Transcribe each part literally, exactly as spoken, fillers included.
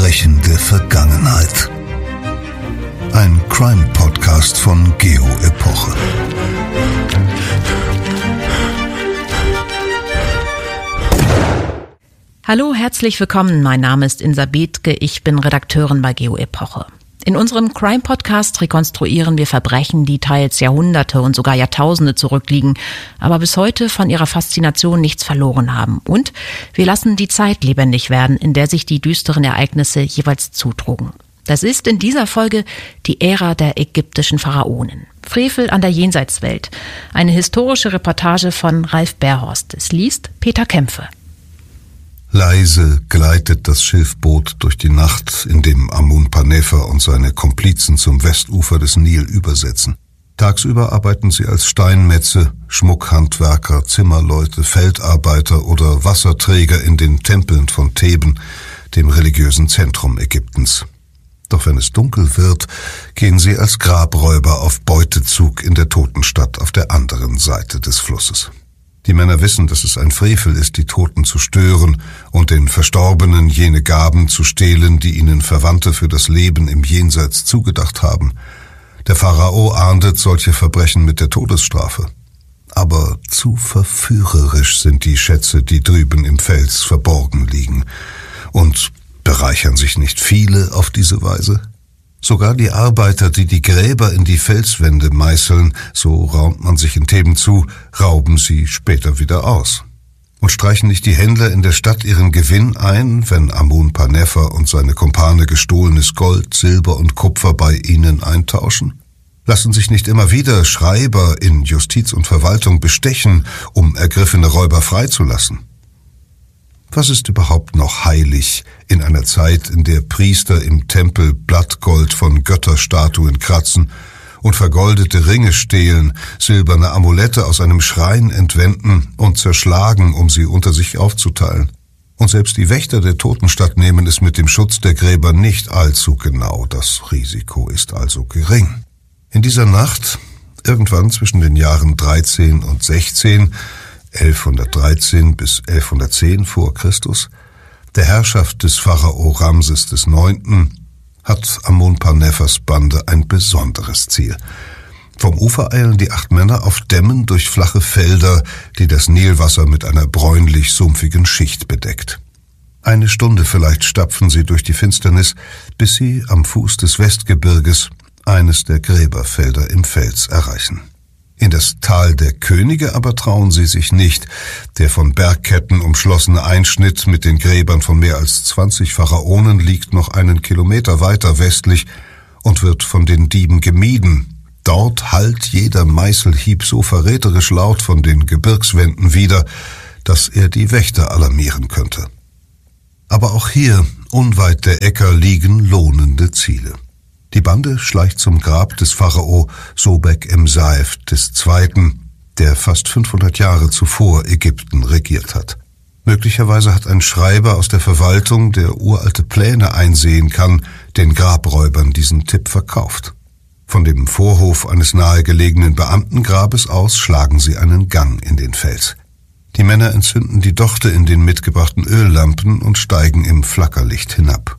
Verbrechen der Vergangenheit. Ein Crime-Podcast von Geo Epoche. Hallo, herzlich willkommen. Mein Name ist Insa Bethke. Ich bin Redakteurin bei Geo Epoche. In unserem Crime-Podcast rekonstruieren wir Verbrechen, die teils Jahrhunderte und sogar Jahrtausende zurückliegen, aber bis heute von ihrer Faszination nichts verloren haben. Und wir lassen die Zeit lebendig werden, in der sich die düsteren Ereignisse jeweils zutrugen. Das ist in dieser Folge die Ära der ägyptischen Pharaonen. Frevel an der Jenseitswelt. Eine historische Reportage von Ralf Berhorst. Es liest Peter Kämpfe. Leise gleitet das Schiffboot durch die Nacht, in dem Amun-Panefer und seine Komplizen zum Westufer des Nil übersetzen. Tagsüber arbeiten sie als Steinmetze, Schmuckhandwerker, Zimmerleute, Feldarbeiter oder Wasserträger in den Tempeln von Theben, dem religiösen Zentrum Ägyptens. Doch wenn es dunkel wird, gehen sie als Grabräuber auf Beutezug in der Totenstadt auf der anderen Seite des Flusses. Die Männer wissen, dass es ein Frevel ist, die Toten zu stören und den Verstorbenen jene Gaben zu stehlen, die ihnen Verwandte für das Leben im Jenseits zugedacht haben. Der Pharao ahndet solche Verbrechen mit der Todesstrafe. Aber zu verführerisch sind die Schätze, die drüben im Fels verborgen liegen. Und bereichern sich nicht viele auf diese Weise? Sogar die Arbeiter, die die Gräber in die Felswände meißeln, so raunt man sich in Theben zu, rauben sie später wieder aus. Und streichen nicht die Händler in der Stadt ihren Gewinn ein, wenn Amun-Panefer und seine Kumpane gestohlenes Gold, Silber und Kupfer bei ihnen eintauschen? Lassen sich nicht immer wieder Schreiber in Justiz und Verwaltung bestechen, um ergriffene Räuber freizulassen? Was ist überhaupt noch heilig in einer Zeit, in der Priester im Tempel Blattgold von Götterstatuen kratzen und vergoldete Ringe stehlen, silberne Amulette aus einem Schrein entwenden und zerschlagen, um sie unter sich aufzuteilen? Und selbst die Wächter der Totenstadt nehmen es mit dem Schutz der Gräber nicht allzu genau. Das Risiko ist also gering. In dieser Nacht, irgendwann zwischen den Jahren dreizehn und sechzehn, elfhundertdreizehn bis elfhundertzehn vor Christus, der Herrschaft des Pharao Ramses des Neunten, hat Amun-Panefers Bande ein besonderes Ziel. Vom Ufer eilen die acht Männer auf Dämmen durch flache Felder, die das Nilwasser mit einer bräunlich-sumpfigen Schicht bedeckt. Eine Stunde vielleicht stapfen sie durch die Finsternis, bis sie am Fuß des Westgebirges eines der Gräberfelder im Fels erreichen. In das Tal der Könige aber trauen sie sich nicht. Der von Bergketten umschlossene Einschnitt mit den Gräbern von mehr als zwanzig Pharaonen liegt noch einen Kilometer weiter westlich und wird von den Dieben gemieden. Dort hallt jeder Meißelhieb so verräterisch laut von den Gebirgswänden wider, dass er die Wächter alarmieren könnte. Aber auch hier, unweit der Äcker, liegen lohnende Ziele. Die Bande schleicht zum Grab des Pharao Sobek-em-Saif des Zweiten, der fast fünfhundert Jahre zuvor Ägypten regiert hat. Möglicherweise hat ein Schreiber aus der Verwaltung, der uralte Pläne einsehen kann, den Grabräubern diesen Tipp verkauft. Von dem Vorhof eines nahegelegenen Beamtengrabes aus schlagen sie einen Gang in den Fels. Die Männer entzünden die Dochte in den mitgebrachten Öllampen und steigen im Flackerlicht hinab.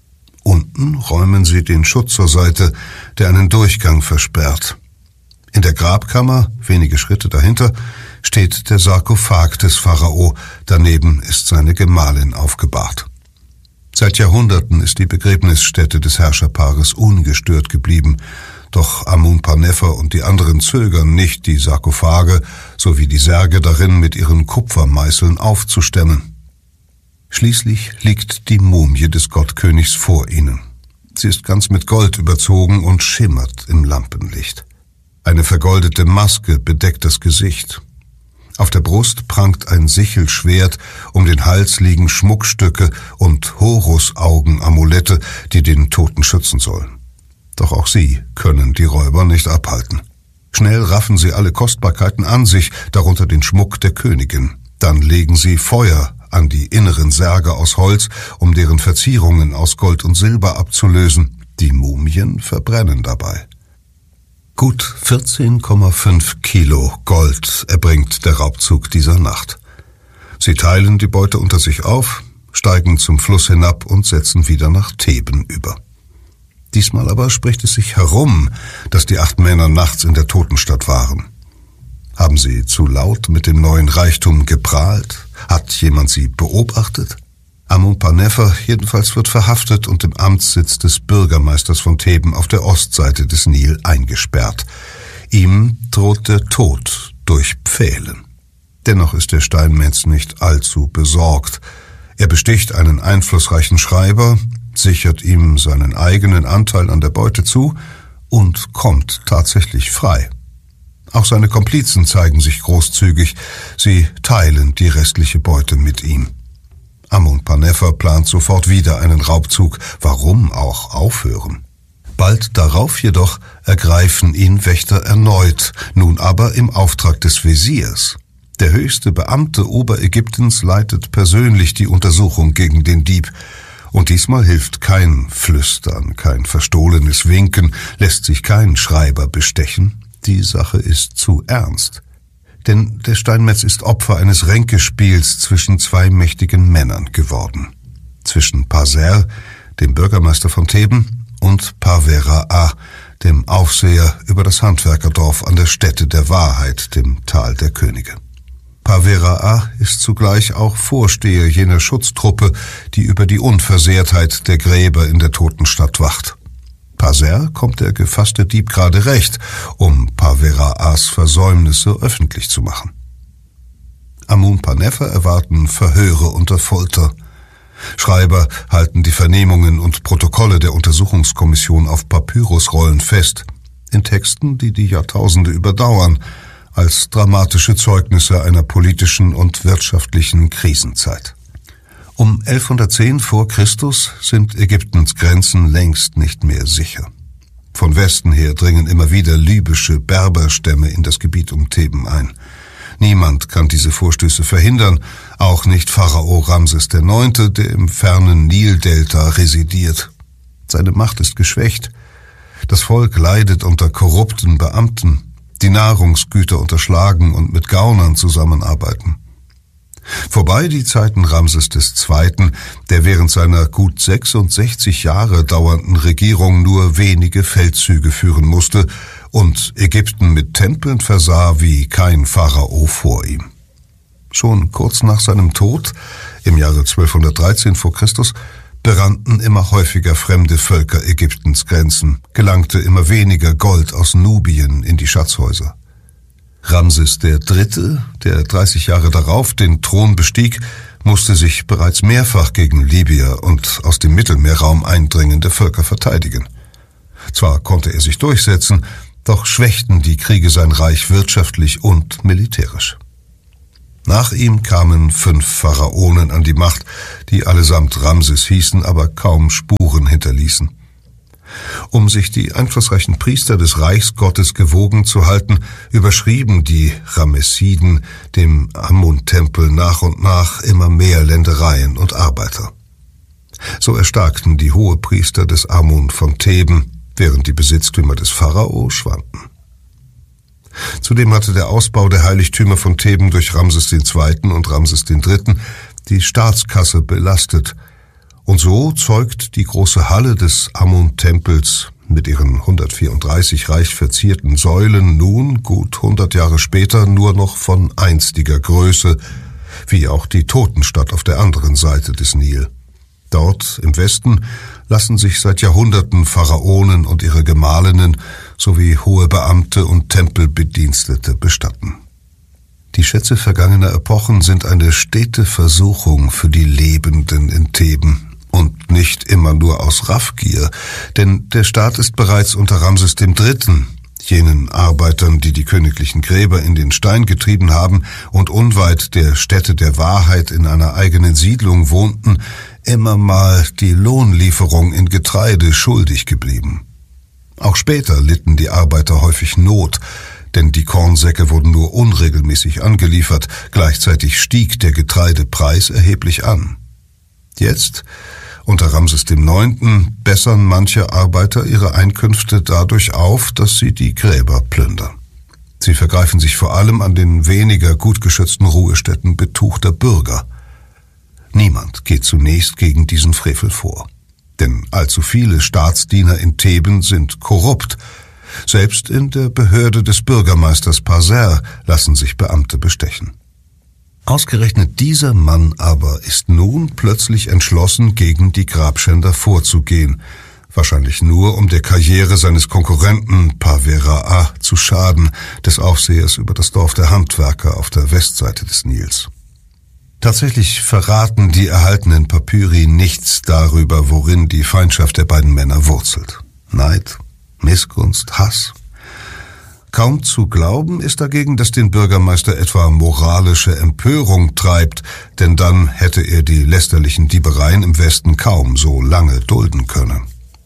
Unten räumen sie den Schutt zur Seite, der einen Durchgang versperrt. In der Grabkammer, wenige Schritte dahinter, steht der Sarkophag des Pharao, daneben ist seine Gemahlin aufgebahrt. Seit Jahrhunderten ist die Begräbnisstätte des Herrscherpaares ungestört geblieben, doch Amun-Panefer und die anderen zögern nicht, die Sarkophage sowie die Särge darin mit ihren Kupfermeißeln aufzustemmen. Schließlich liegt die Mumie des Gottkönigs vor ihnen. Sie ist ganz mit Gold überzogen und schimmert im Lampenlicht. Eine vergoldete Maske bedeckt das Gesicht. Auf der Brust prangt ein Sichelschwert, um den Hals liegen Schmuckstücke und Horusaugen-Amulette, die den Toten schützen sollen. Doch auch sie können die Räuber nicht abhalten. Schnell raffen sie alle Kostbarkeiten an sich, darunter den Schmuck der Königin. Dann legen sie Feuer an die inneren Särge aus Holz, um deren Verzierungen aus Gold und Silber abzulösen. Die Mumien verbrennen dabei. Gut vierzehn Komma fünf Kilo Gold erbringt der Raubzug dieser Nacht. Sie teilen die Beute unter sich auf, steigen zum Fluss hinab und setzen wieder nach Theben über. Diesmal aber spricht es sich herum, dass die acht Männer nachts in der Totenstadt waren. Haben sie zu laut mit dem neuen Reichtum geprahlt? Hat jemand sie beobachtet? Amun Pa-Nefer jedenfalls wird verhaftet und im Amtssitz des Bürgermeisters von Theben auf der Ostseite des Nil eingesperrt. Ihm droht der Tod durch Pfählen. Dennoch ist der Steinmetz nicht allzu besorgt. Er besticht einen einflussreichen Schreiber, sichert ihm seinen eigenen Anteil an der Beute zu und kommt tatsächlich frei. Auch seine Komplizen zeigen sich großzügig. Sie teilen die restliche Beute mit ihm. Amun Pa-Nefer plant sofort wieder einen Raubzug. Warum auch aufhören? Bald darauf jedoch ergreifen ihn Wächter erneut, nun aber im Auftrag des Wesirs. Der höchste Beamte Oberägyptens leitet persönlich die Untersuchung gegen den Dieb. Und diesmal hilft kein Flüstern, kein verstohlenes Winken, lässt sich kein Schreiber bestechen. Die Sache ist zu ernst. Denn der Steinmetz ist Opfer eines Ränkespiels zwischen zwei mächtigen Männern geworden. Zwischen Paser, dem Bürgermeister von Theben, und Pa-Vera-A, dem Aufseher über das Handwerkerdorf an der Stätte der Wahrheit, dem Tal der Könige. Pa-Vera-A ist zugleich auch Vorsteher jener Schutztruppe, die über die Unversehrtheit der Gräber in der Totenstadt wacht. Paser kommt der gefasste Dieb gerade recht, um Pa-Vera-As Versäumnisse öffentlich zu machen. Amun Pa-Nefer erwarten Verhöre unter Folter. Schreiber halten die Vernehmungen und Protokolle der Untersuchungskommission auf Papyrusrollen fest, in Texten, die die Jahrtausende überdauern, als dramatische Zeugnisse einer politischen und wirtschaftlichen Krisenzeit. Um elfhundertzehn vor Christus sind Ägyptens Grenzen längst nicht mehr sicher. Von Westen her dringen immer wieder libysche Berberstämme in das Gebiet um Theben ein. Niemand kann diese Vorstöße verhindern, auch nicht Pharao Ramses der Neunte, der im fernen Nildelta residiert. Seine Macht ist geschwächt. Das Volk leidet unter korrupten Beamten, die Nahrungsgüter unterschlagen und mit Gaunern zusammenarbeiten. Vorbei die Zeiten Ramses des Zweiten, der während seiner gut sechsundsechzig Jahre dauernden Regierung nur wenige Feldzüge führen musste und Ägypten mit Tempeln versah wie kein Pharao vor ihm. Schon kurz nach seinem Tod, im Jahre zwölfhundertdreizehn vor Christus, berannten immer häufiger fremde Völker Ägyptens Grenzen, gelangte immer weniger Gold aus Nubien in die Schatzhäuser. Ramses der Dritte, der dreißig Jahre darauf den Thron bestieg, musste sich bereits mehrfach gegen Libyer und aus dem Mittelmeerraum eindringende Völker verteidigen. Zwar konnte er sich durchsetzen, doch schwächten die Kriege sein Reich wirtschaftlich und militärisch. Nach ihm kamen fünf Pharaonen an die Macht, die allesamt Ramses hießen, aber kaum Spuren hinterließen. Um sich die einflussreichen Priester des Reichsgottes gewogen zu halten, überschrieben die Ramessiden dem Amun-Tempel nach und nach immer mehr Ländereien und Arbeiter. So erstarkten die Hohepriester des Amun von Theben, während die Besitztümer des Pharao schwanden. Zudem hatte der Ausbau der Heiligtümer von Theben durch Ramses den Zweiten und Ramses den Dritten die Staatskasse belastet. Und so zeugt die große Halle des Amun-Tempels mit ihren hundertvierunddreißig reich verzierten Säulen nun, gut hundert Jahre später, nur noch von einstiger Größe, wie auch die Totenstadt auf der anderen Seite des Nil. Dort im Westen lassen sich seit Jahrhunderten Pharaonen und ihre Gemahlinnen sowie hohe Beamte und Tempelbedienstete bestatten. Die Schätze vergangener Epochen sind eine stete Versuchung für die Lebenden in Theben. Und nicht immer nur aus Raffgier, denn der Staat ist bereits unter Ramses dem Dritten, jenen Arbeitern, die die königlichen Gräber in den Stein getrieben haben und unweit der Stätte der Wahrheit in einer eigenen Siedlung wohnten, immer mal die Lohnlieferung in Getreide schuldig geblieben. Auch später litten die Arbeiter häufig Not, denn die Kornsäcke wurden nur unregelmäßig angeliefert, gleichzeitig stieg der Getreidepreis erheblich an. Jetzt, unter Ramses dem Neunten, bessern manche Arbeiter ihre Einkünfte dadurch auf, dass sie die Gräber plündern. Sie vergreifen sich vor allem an den weniger gut geschützten Ruhestätten betuchter Bürger. Niemand geht zunächst gegen diesen Frevel vor. Denn allzu viele Staatsdiener in Theben sind korrupt. Selbst in der Behörde des Bürgermeisters Parser lassen sich Beamte bestechen. Ausgerechnet dieser Mann aber ist nun plötzlich entschlossen, gegen die Grabschänder vorzugehen, wahrscheinlich nur, um der Karriere seines Konkurrenten Pavera A zu schaden, des Aufsehers über das Dorf der Handwerker auf der Westseite des Nils. Tatsächlich verraten die erhaltenen Papyri nichts darüber, worin die Feindschaft der beiden Männer wurzelt. Neid, Missgunst, Hass. Kaum zu glauben ist dagegen, dass den Bürgermeister etwa moralische Empörung treibt, denn dann hätte er die lästerlichen Diebereien im Westen kaum so lange dulden können.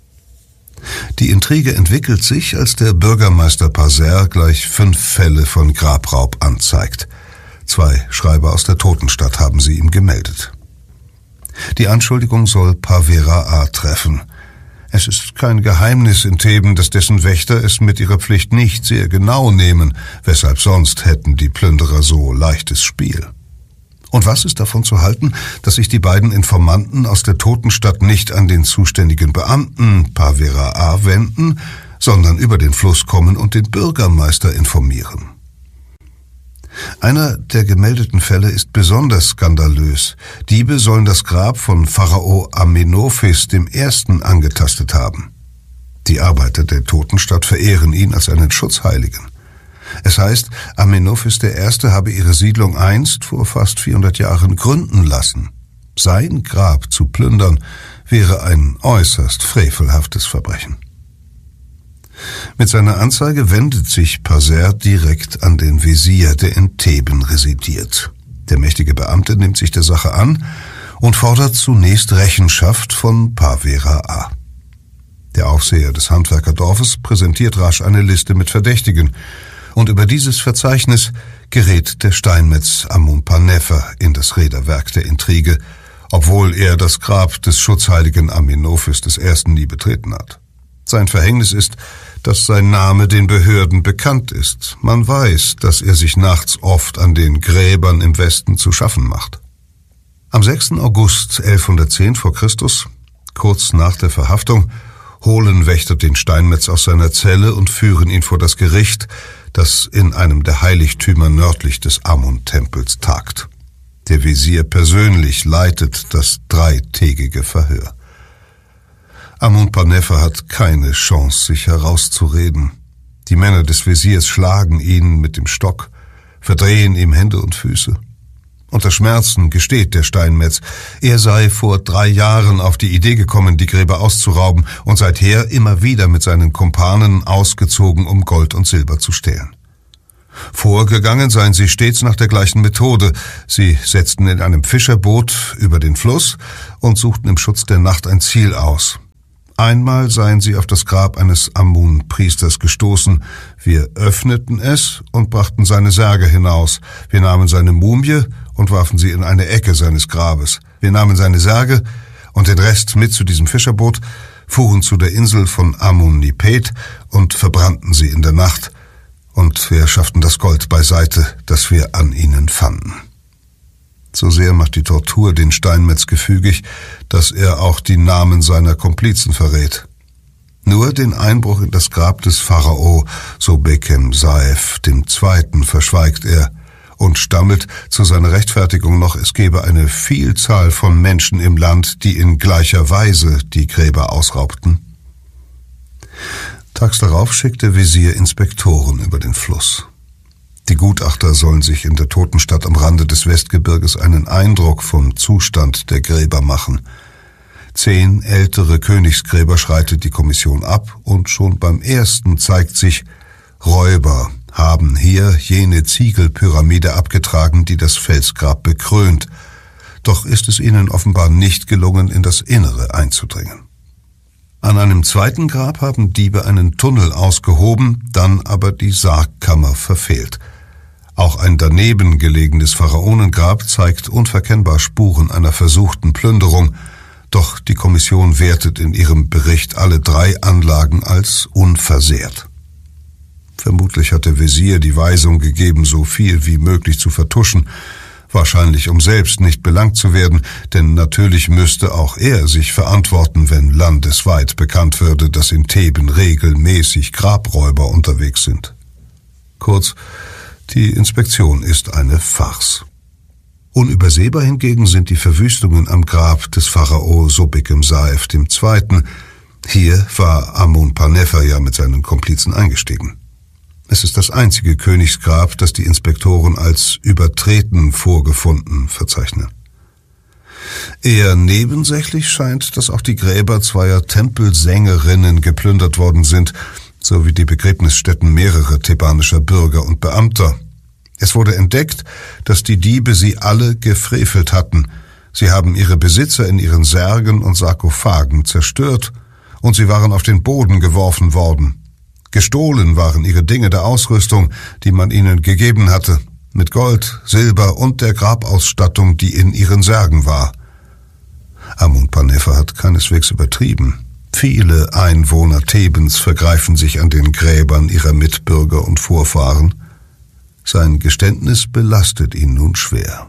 Die Intrige entwickelt sich, als der Bürgermeister Parser gleich fünf Fälle von Grabraub anzeigt. Zwei Schreiber aus der Totenstadt haben sie ihm gemeldet. Die Anschuldigung soll Pavera A treffen. Es ist kein Geheimnis in Theben, dass dessen Wächter es mit ihrer Pflicht nicht sehr genau nehmen, weshalb sonst hätten die Plünderer so leichtes Spiel. Und was ist davon zu halten, dass sich die beiden Informanten aus der Totenstadt nicht an den zuständigen Beamten Pavera A wenden, sondern über den Fluss kommen und den Bürgermeister informieren? Einer der gemeldeten Fälle ist besonders skandalös. Diebe sollen das Grab von Pharao Amenophis dem Ersten angetastet haben. Die Arbeiter der Totenstadt verehren ihn als einen Schutzheiligen. Es heißt, Amenophis der Erste habe ihre Siedlung einst vor fast vierhundert Jahren gründen lassen. Sein Grab zu plündern wäre ein äußerst frevelhaftes Verbrechen. Mit seiner Anzeige wendet sich Parser direkt an den Wesir, der in Theben residiert. Der mächtige Beamte nimmt sich der Sache an und fordert zunächst Rechenschaft von Pavera A. Der Aufseher des Handwerkerdorfes präsentiert rasch eine Liste mit Verdächtigen, und über dieses Verzeichnis gerät der Steinmetz Amun Panefer in das Räderwerk der Intrige, obwohl er das Grab des Schutzheiligen Amenophis des Ersten nie betreten hat. Sein Verhängnis ist, dass sein Name den Behörden bekannt ist. Man weiß, dass er sich nachts oft an den Gräbern im Westen zu schaffen macht. Am sechsten August elfhundertzehn vor Christus, kurz nach der Verhaftung, holen Wächter den Steinmetz aus seiner Zelle und führen ihn vor das Gericht, das in einem der Heiligtümer nördlich des Amun-Tempels tagt. Der Wesir persönlich leitet das dreitägige Verhör. Amun Panefer hat keine Chance, sich herauszureden. Die Männer des Wesirs schlagen ihn mit dem Stock, verdrehen ihm Hände und Füße. Unter Schmerzen gesteht der Steinmetz, er sei vor drei Jahren auf die Idee gekommen, die Gräber auszurauben und seither immer wieder mit seinen Kumpanen ausgezogen, um Gold und Silber zu stehlen. Vorgegangen seien sie stets nach der gleichen Methode. Sie setzten in einem Fischerboot über den Fluss und suchten im Schutz der Nacht ein Ziel aus. Einmal seien sie auf das Grab eines Amun-Priesters gestoßen. Wir öffneten es und brachten seine Särge hinaus. Wir nahmen seine Mumie und warfen sie in eine Ecke seines Grabes. Wir nahmen seine Särge und den Rest mit zu diesem Fischerboot, fuhren zu der Insel von Amun-Nipet und verbrannten sie in der Nacht. Und wir schafften das Gold beiseite, das wir an ihnen fanden. So sehr macht die Tortur den Steinmetz gefügig, dass er auch die Namen seiner Komplizen verrät. Nur den Einbruch in das Grab des Pharao Sobekem Saef dem Zweiten verschweigt er und stammelt zu seiner Rechtfertigung noch, es gebe eine Vielzahl von Menschen im Land, die in gleicher Weise die Gräber ausraubten. Tags darauf schickt der Wesir Inspektoren über den Fluss. Die Gutachter sollen sich in der Totenstadt am Rande des Westgebirges einen Eindruck vom Zustand der Gräber machen. Zehn ältere Königsgräber schreitet die Kommission ab und schon beim ersten zeigt sich, Räuber haben hier jene Ziegelpyramide abgetragen, die das Felsgrab bekrönt. Doch ist es ihnen offenbar nicht gelungen, in das Innere einzudringen. An einem zweiten Grab haben Diebe einen Tunnel ausgehoben, dann aber die Sargkammer verfehlt. Auch ein daneben gelegenes Pharaonengrab zeigt unverkennbar Spuren einer versuchten Plünderung, doch die Kommission wertet in ihrem Bericht alle drei Anlagen als unversehrt. Vermutlich hat der Wesir die Weisung gegeben, so viel wie möglich zu vertuschen, Wahrscheinlich um selbst nicht belangt zu werden, denn natürlich müsste auch er sich verantworten, wenn landesweit bekannt würde, dass in Theben regelmäßig Grabräuber unterwegs sind. Kurz, die Inspektion ist eine Farce. Unübersehbar hingegen sind die Verwüstungen am Grab des Pharao Sobekemsaef der Zweite. Hier war Amun-Panefer ja mit seinen Komplizen eingestiegen. Es ist das einzige Königsgrab, das die Inspektoren als übertreten vorgefunden verzeichnen. Eher nebensächlich scheint, dass auch die Gräber zweier Tempelsängerinnen geplündert worden sind, sowie die Begräbnisstätten mehrerer thebanischer Bürger und Beamter. Es wurde entdeckt, dass die Diebe sie alle gefrevelt hatten. Sie haben ihre Besitzer in ihren Särgen und Sarkophagen zerstört, und sie waren auf den Boden geworfen worden. Gestohlen waren ihre Dinge der Ausrüstung, die man ihnen gegeben hatte, mit Gold, Silber und der Grabausstattung, die in ihren Särgen war. Amun-Panefer hat keineswegs übertrieben. Viele Einwohner Thebens vergreifen sich an den Gräbern ihrer Mitbürger und Vorfahren. Sein Geständnis belastet ihn nun schwer.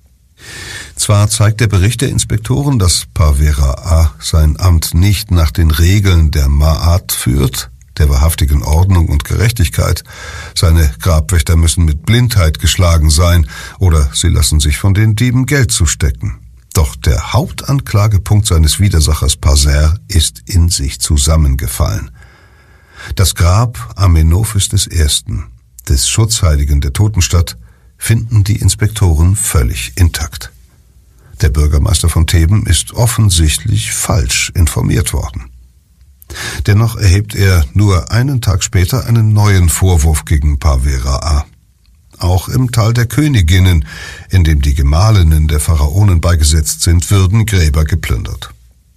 Zwar zeigt der Bericht der Inspektoren, dass Pa-Vera-A sein Amt nicht nach den Regeln der Ma'at führt, der wahrhaftigen Ordnung und Gerechtigkeit. Seine Grabwächter müssen mit Blindheit geschlagen sein oder sie lassen sich von den Dieben Geld zustecken. Doch der Hauptanklagepunkt seines Widersachers Paser ist in sich zusammengefallen. Das Grab Amenophis des Ersten, des Schutzheiligen der Totenstadt, finden die Inspektoren völlig intakt. Der Bürgermeister von Theben ist offensichtlich falsch informiert worden. Dennoch erhebt er nur einen Tag später einen neuen Vorwurf gegen Pa-Vera-A. Auch im Tal der Königinnen, in dem die Gemahlinnen der Pharaonen beigesetzt sind, würden Gräber geplündert.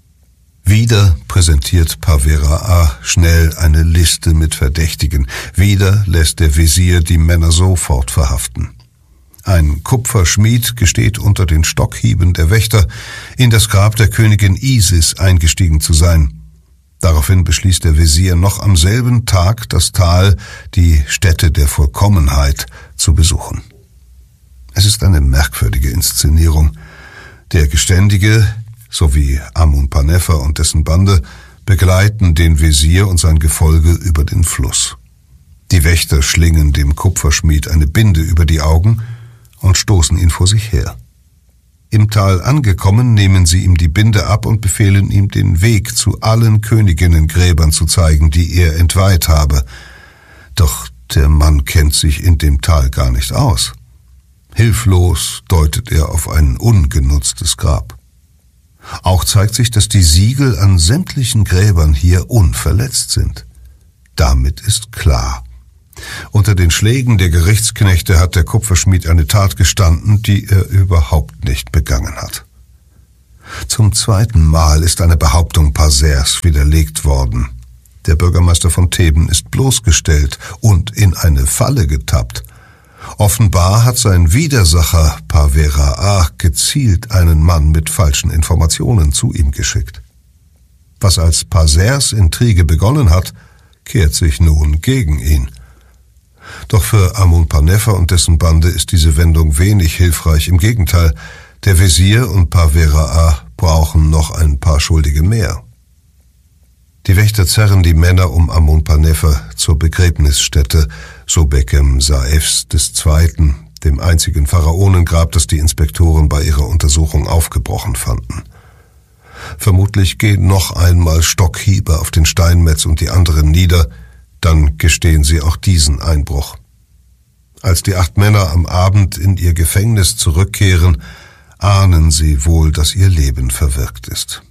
Wieder präsentiert Pa-Vera-A schnell eine Liste mit Verdächtigen. Wieder lässt der Wesir die Männer sofort verhaften. Ein Kupferschmied gesteht unter den Stockhieben der Wächter, in das Grab der Königin Isis eingestiegen zu sein. Daraufhin beschließt der Wesir noch am selben Tag das Tal, die Stätte der Vollkommenheit, zu besuchen. Es ist eine merkwürdige Inszenierung. Der Geständige sowie Amun-Panefer und dessen Bande begleiten den Wesir und sein Gefolge über den Fluss. Die Wächter schlingen dem Kupferschmied eine Binde über die Augen und stoßen ihn vor sich her. Im Tal angekommen, nehmen sie ihm die Binde ab und befehlen ihm, den Weg zu allen Königinnengräbern zu zeigen, die er entweiht habe. Doch der Mann kennt sich in dem Tal gar nicht aus. Hilflos deutet er auf ein ungenutztes Grab. Auch zeigt sich, dass die Siegel an sämtlichen Gräbern hier unverletzt sind. Damit ist klar: Unter den Schlägen der Gerichtsknechte hat der Kupferschmied eine Tat gestanden, die er überhaupt nicht begangen hat. Zum zweiten Mal ist eine Behauptung Pasers widerlegt worden. Der Bürgermeister von Theben ist bloßgestellt und in eine Falle getappt. Offenbar hat sein Widersacher Pa-Vera-A gezielt einen Mann mit falschen Informationen zu ihm geschickt. Was als Pasers Intrige begonnen hat, kehrt sich nun gegen ihn. Doch für Amun-Panefer und dessen Bande ist diese Wendung wenig hilfreich. Im Gegenteil, der Wesir und Pa-Vera-A brauchen noch ein paar Schuldige mehr. Die Wächter zerren die Männer um Amun-Panefer zur Begräbnisstätte Sobekemsaefs des Zweiten, dem einzigen Pharaonengrab, das die Inspektoren bei ihrer Untersuchung aufgebrochen fanden. Vermutlich gehen noch einmal Stockhiebe auf den Steinmetz und die anderen nieder, dann gestehen sie auch diesen Einbruch. Als die acht Männer am Abend in ihr Gefängnis zurückkehren, ahnen sie wohl, dass ihr Leben verwirkt ist.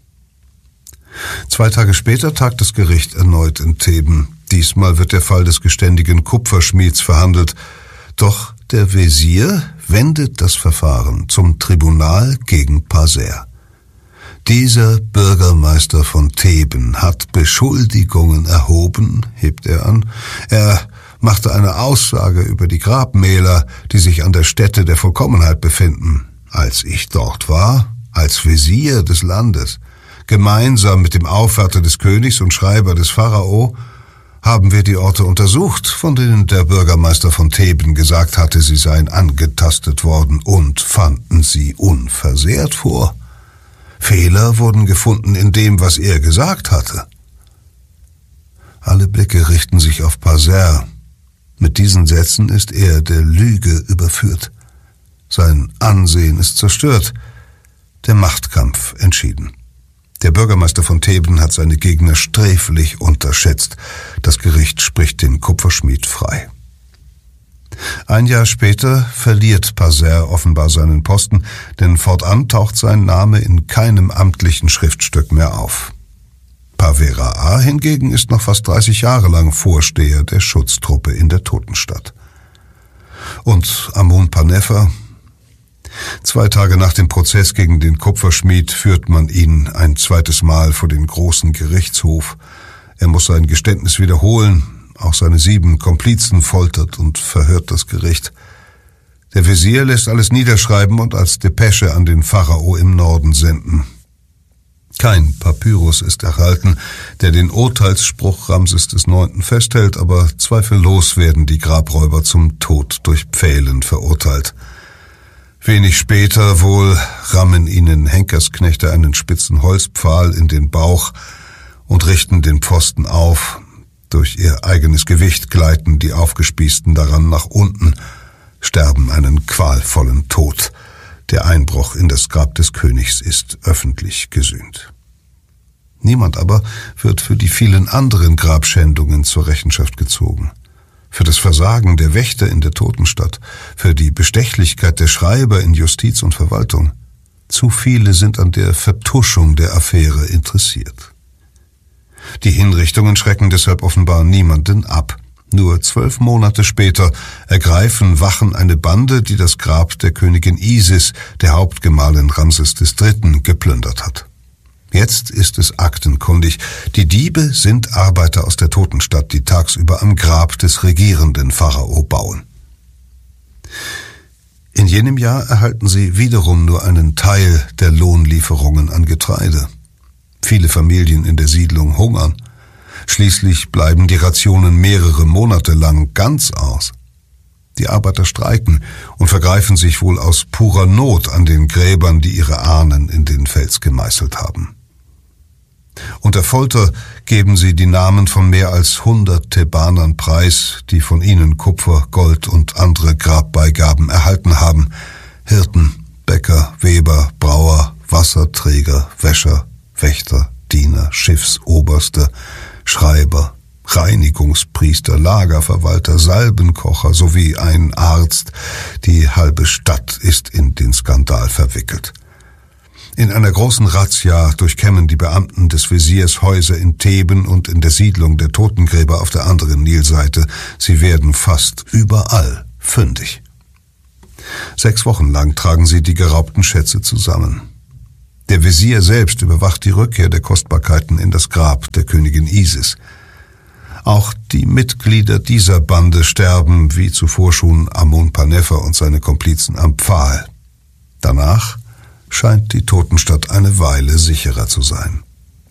Zwei Tage später tagt das Gericht erneut in Theben. Diesmal wird der Fall des geständigen Kupferschmieds verhandelt. Doch der Wesir wendet das Verfahren zum Tribunal gegen Paser. Dieser Bürgermeister von Theben hat Beschuldigungen erhoben, hebt er an. Er machte eine Aussage über die Grabmäler, die sich an der Stätte der Vollkommenheit befinden. Als ich dort war, als Wesir des Landes, gemeinsam mit dem Aufwärter des Königs und Schreiber des Pharao, haben wir die Orte untersucht, von denen der Bürgermeister von Theben gesagt hatte, sie seien angetastet worden, und fanden sie unversehrt vor. Fehler wurden gefunden in dem, was er gesagt hatte. Alle Blicke richten sich auf Parser. Mit diesen Sätzen ist er der Lüge überführt. Sein Ansehen ist zerstört, der Machtkampf entschieden. Der Bürgermeister von Theben hat seine Gegner sträflich unterschätzt. Das Gericht spricht den Kupferschmied frei. Ein Jahr später verliert Parser offenbar seinen Posten, denn fortan taucht sein Name in keinem amtlichen Schriftstück mehr auf. Pavera A. hingegen ist noch fast dreißig Jahre lang Vorsteher der Schutztruppe in der Totenstadt. Und Amun Panefa? Zwei Tage nach dem Prozess gegen den Kupferschmied führt man ihn ein zweites Mal vor den großen Gerichtshof. Er muss sein Geständnis wiederholen. Auch seine sieben Komplizen foltert und verhört das Gericht. Der Wesir lässt alles niederschreiben und als Depesche an den Pharao im Norden senden. Kein Papyrus ist erhalten, der den Urteilsspruch Ramses des Neunten festhält, aber zweifellos werden die Grabräuber zum Tod durch Pfählen verurteilt. Wenig später wohl rammen ihnen Henkersknechte einen spitzen Holzpfahl in den Bauch und richten den Pfosten auf. Durch ihr eigenes Gewicht gleiten die Aufgespießten daran nach unten, sterben einen qualvollen Tod. Der Einbruch in das Grab des Königs ist öffentlich gesühnt. Niemand aber wird für die vielen anderen Grabschändungen zur Rechenschaft gezogen. Für das Versagen der Wächter in der Totenstadt, für die Bestechlichkeit der Schreiber in Justiz und Verwaltung. Zu viele sind an der Vertuschung der Affäre interessiert. Die Hinrichtungen schrecken deshalb offenbar niemanden ab. Nur zwölf Monate später ergreifen Wachen eine Bande, die das Grab der Königin Isis, der Hauptgemahlin Ramses des Dritten, geplündert hat. Jetzt ist es aktenkundig. Die Diebe sind Arbeiter aus der Totenstadt, die tagsüber am Grab des regierenden Pharao bauen. In jenem Jahr erhalten sie wiederum nur einen Teil der Lohnlieferungen an Getreide. Viele Familien in der Siedlung hungern. Schließlich bleiben die Rationen mehrere Monate lang ganz aus. Die Arbeiter streiken und vergreifen sich wohl aus purer Not an den Gräbern, die ihre Ahnen in den Fels gemeißelt haben. Unter Folter geben sie die Namen von mehr als hundert Thebanern preis, die von ihnen Kupfer, Gold und andere Grabbeigaben erhalten haben. Hirten, Bäcker, Weber, Brauer, Wasserträger, Wäscher, Wächter, Diener, Schiffsoberste, Schreiber, Reinigungspriester, Lagerverwalter, Salbenkocher sowie ein Arzt. Die halbe Stadt ist in den Skandal verwickelt. In einer großen Razzia durchkämmen die Beamten des Wesirs Häuser in Theben und in der Siedlung der Totengräber auf der anderen Nilseite. Sie werden fast überall fündig. Sechs Wochen lang tragen sie die geraubten Schätze zusammen. Der Wesir selbst überwacht die Rückkehr der Kostbarkeiten in das Grab der Königin Isis. Auch die Mitglieder dieser Bande sterben, wie zuvor schon Amun Panefa und seine Komplizen am Pfahl. Danach scheint die Totenstadt eine Weile sicherer zu sein.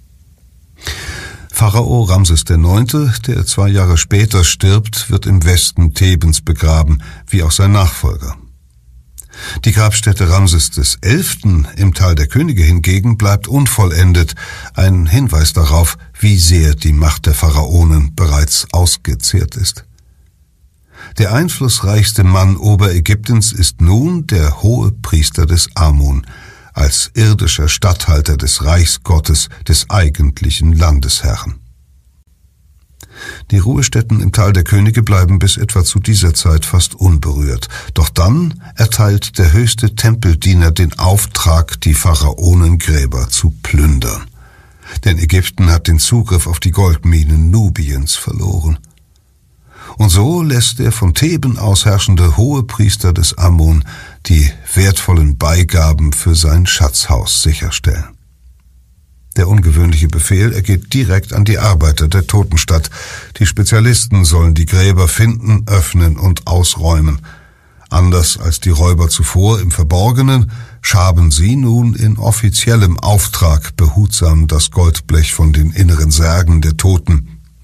Pharao Ramses der Neunte, der zwei Jahre später stirbt, wird im Westen Thebens begraben, wie auch sein Nachfolger. Die Grabstätte Ramses des Elften im Tal der Könige hingegen bleibt unvollendet, ein Hinweis darauf, wie sehr die Macht der Pharaonen bereits ausgezehrt ist. Der einflussreichste Mann Oberägyptens ist nun der Hohepriester des Amun, als irdischer Statthalter des Reichsgottes, des eigentlichen Landesherrn. Die Ruhestätten im Tal der Könige bleiben bis etwa zu dieser Zeit fast unberührt. Doch dann erteilt der höchste Tempeldiener den Auftrag, die Pharaonengräber zu plündern. Denn Ägypten hat den Zugriff auf die Goldminen Nubiens verloren. Und so lässt der von Theben aus herrschende Hohepriester des Amun die wertvollen Beigaben für sein Schatzhaus sicherstellen. Der ungewöhnliche Befehl ergeht direkt an die Arbeiter der Totenstadt. Die Spezialisten sollen die Gräber finden, öffnen und ausräumen. Anders als die Räuber zuvor im Verborgenen, schaben sie nun in offiziellem Auftrag behutsam das Goldblech von den inneren Särgen der Toten,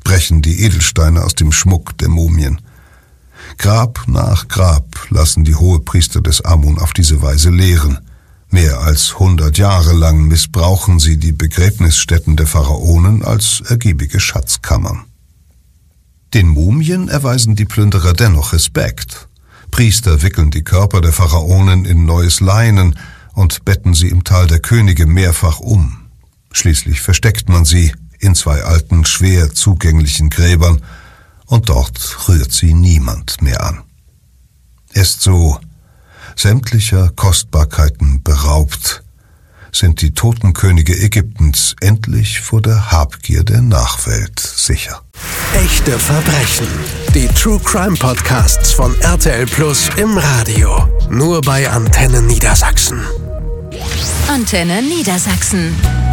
brechen die Edelsteine aus dem Schmuck der Mumien. Grab nach Grab lassen die Hohepriester des Amun auf diese Weise leeren. Mehr als hundert Jahre lang missbrauchen sie die Begräbnisstätten der Pharaonen als ergiebige Schatzkammern. Den Mumien erweisen die Plünderer dennoch Respekt. Priester wickeln die Körper der Pharaonen in neues Leinen und betten sie im Tal der Könige mehrfach um. Schließlich versteckt man sie in zwei alten, schwer zugänglichen Gräbern, und dort rührt sie niemand mehr an. Erst so, sämtlicher Kostbarkeiten beraubt, sind die toten Könige Ägyptens endlich vor der Habgier der Nachwelt sicher. Echte Verbrechen. Die True Crime Podcasts von R T L Plus im Radio. Nur bei Antenne Niedersachsen. Antenne Niedersachsen.